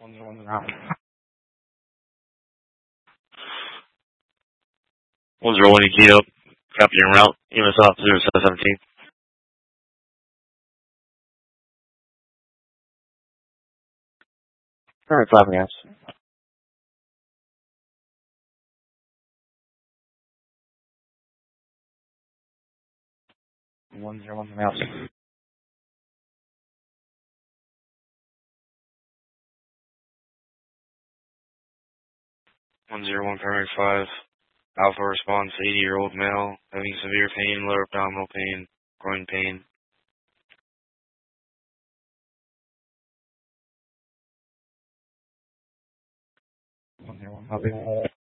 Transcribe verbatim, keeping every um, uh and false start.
one zero one out. one zero one E G up. Copy en route. E M S off zero seven seventeen. Alright, five gas. one zero one out. one zero one primary five. Alpha response, eighty year old male, having severe pain, lower abdominal pain, groin pain. one zero one copy.